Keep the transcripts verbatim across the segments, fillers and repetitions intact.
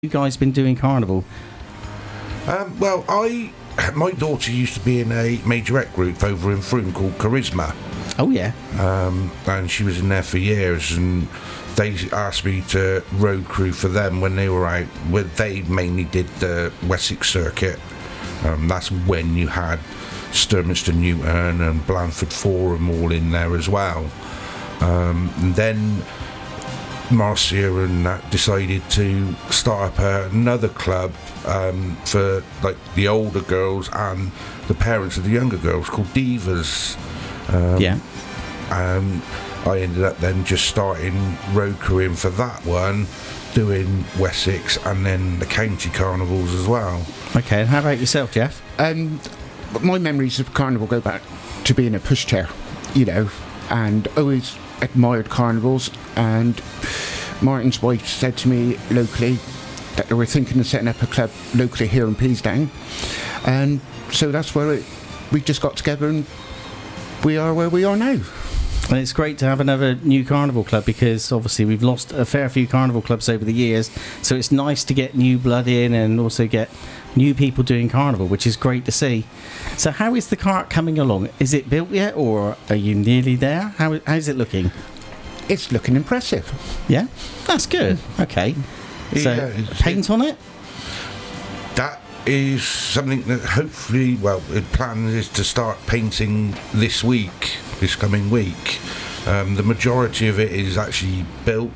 you guys been doing carnival? Um, well, I, my daughter used to be in a majorette group over in Frome called Charisma. Oh yeah. Um, and she was in there for years, and they asked me to road crew for them when they were out. Where they mainly did the Wessex circuit. Um, that's when you had Sturminster Newton and Blandford Forum all in there as well. Um, and then Marcia and that decided to start up uh, another club um, for like the older girls and the parents of the younger girls called Divas. Um, yeah. And I ended up then just starting road crewing for that one, doing Wessex and then the county carnivals as well. Okay, and how about yourself, Jeff? Um, my memories of carnival go back to being a pushchair, you know, and always admired carnivals. And Martin's wife said to me locally that they were thinking of setting up a club locally here in Peasdown, and so that's where it, we just got together and we are where we are now. And it's great to have another new carnival club, because obviously we've lost a fair few carnival clubs over the years, so it's nice to get new blood in and also get new people doing carnival, which is great to see. So how is the cart coming along? Is it built yet, or are you nearly there? How how's it looking? It's looking impressive. Yeah, that's good. Okay, so Yeah, paint on it. That is something that hopefully, well, the plan is to start painting this week, this coming week. Um, the majority of it is actually built,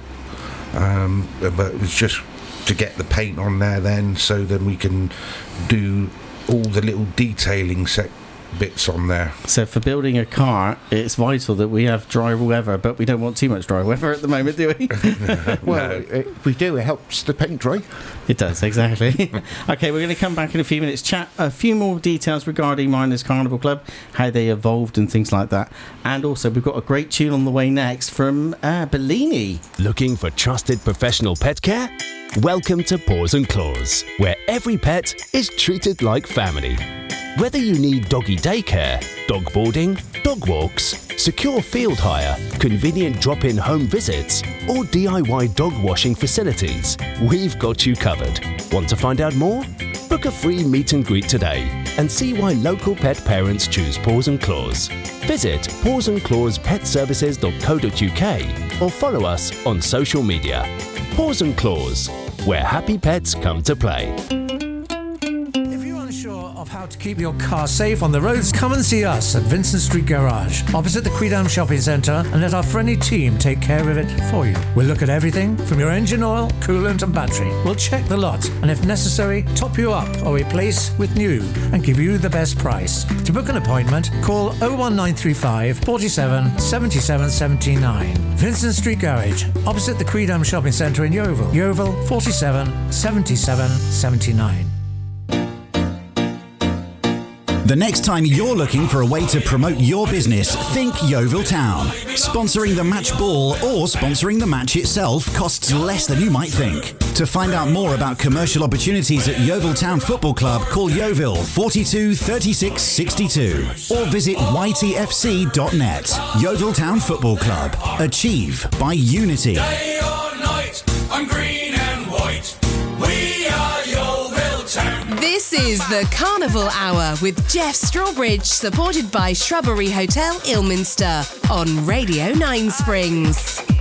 um, but it was just to get the paint on there then, so then we can do all the little detailing set bits on there. So for building a car, it's vital that we have dry weather, but we don't want too much dry weather at the moment, do we? Well, no. it, we do. It helps the paint dry. It does, exactly. Okay, we're going to come back in a few minutes, chat a few more details regarding Miners Carnival Club, how they evolved and things like that. And also, we've got a great tune on the way next from uh, Bellini. Looking for trusted professional pet care? Welcome to Paws and Claws, where every pet is treated like family. Whether you need doggy daycare, dog boarding, dog walks, secure field hire, convenient drop-in home visits, or D I Y dog washing facilities, we've got you covered. Want to find out more? Book a free meet and greet today and see why local pet parents choose Paws and Claws. Visit paws and claws pet services dot co dot uk or follow us on social media. Paws and Claws, where happy pets come to play. How to keep your car safe on the roads, come and see us at Vincent Street Garage, opposite the Quidam Shopping Centre, and let our friendly team take care of it for you. We'll look at everything from your engine oil, coolant and battery. We'll check the lot and if necessary, top you up or replace with new and give you the best price. To book an appointment, call oh one nine three five, four seven, seven seven seven nine. Vincent Street Garage, opposite the Quidam Shopping Centre in Yeovil. Yeovil four seven, seven seven seven nine. The next time you're looking for a way to promote your business, think Yeovil Town. Sponsoring the match ball or sponsoring the match itself costs less than you might think. To find out more about commercial opportunities at Yeovil Town Football Club, call Yeovil forty-two thirty-six sixty-two or visit y t f c dot net. Yeovil Town Football Club. Achieve by unity. Day or night, I'm green and white. We are Yeovil Town. This is the Carnival Hour with Jeff Strawbridge, supported by Shrubbery Hotel Ilminster on Radio Nine Springs.